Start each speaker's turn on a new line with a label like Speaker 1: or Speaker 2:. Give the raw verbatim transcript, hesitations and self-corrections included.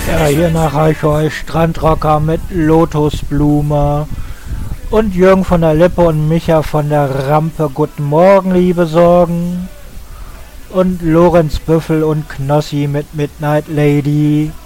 Speaker 1: Ja, hier nachreiche euch Strandrocker mit Lotusblume und Jürgen von der Lippe und Micha von der Rampe. Guten Morgen, liebe Sorgen. Und Lorenz Büffel und Knossi mit Midnight Lady.